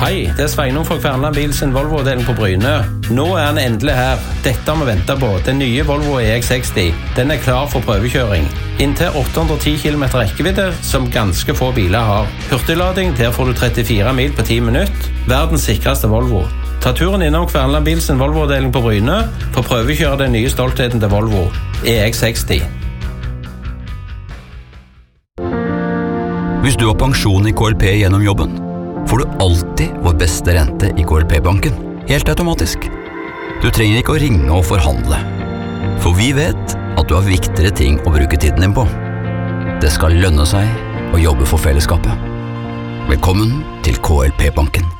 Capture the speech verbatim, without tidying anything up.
Hei, det er Sveinung fra Kverneland Bil sin Volvo-avdeling på Bryne. Nå er den endelig her. Dette har vi ventet på. Den nye Volvo E X seksti. Den er klar for prøvekjøring. Inntil åtte hundre og ti kilometer rekkevidde, som ganske få biler har. Hurtiglading, der får du trettifire mil på ti minutter. Verdens sikreste Volvo. Ta turen innom Kverneland Bil sin Volvo-avdeling på Bryne for å prøvekjøre den nye stoltheten til Volvo, E X seksti. Hvis du har pensjon i K L P gjennom jobben, får du alltid vår beste rente i K L P-banken, helt automatisk. Du trenger ikke å ringe og forhandle, for vi vet at du har viktigere ting å bruke tiden din på. Det skal lønne seg å jobbe for fellesskapet. Velkommen til K L P-banken.